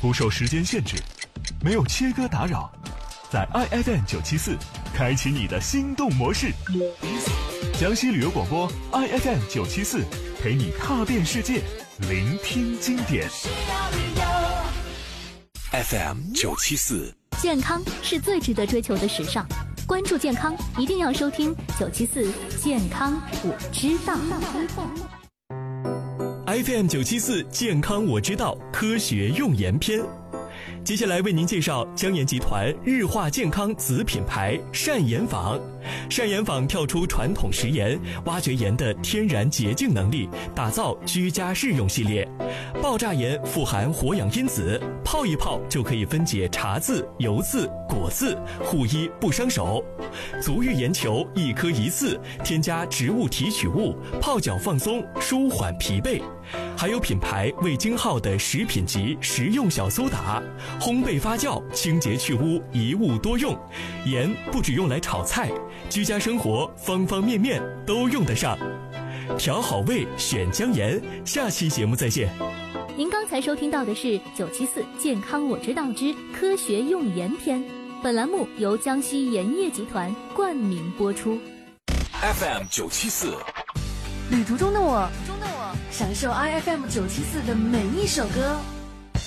不受时间限制，没有切割打扰，在 IFM 974开启你的心动模式。江西旅游广播 IFM 974陪你踏遍世界，聆听经典。 FM 974， 健康是最值得追求的时尚。关注健康，一定要收听974健康我知道。 FM 974健康我知道科学用研篇，接下来为您介绍江研集团日化健康子品牌善颜坊。善颜坊跳出传统食盐，挖掘盐的天然洁净能力，打造居家日用系列。爆炸盐富含活氧因子，泡一泡就可以分解茶渍、油渍、果渍，护衣不伤手。足浴盐球一颗一次，添加植物提取物，泡脚放松，舒缓疲惫。还有品牌未经耗的食品级食用小苏打，烘焙发酵，清洁去污，一物多用。盐不只用来炒菜，居家生活方方面面都用得上。调好味选江盐，下期节目再见。 您刚才收听到的是974健康我知道之科学用盐篇，本栏目由江西盐业集团冠名播出。 FM 974， 旅途中的我，享受 IFM 974的每一首歌。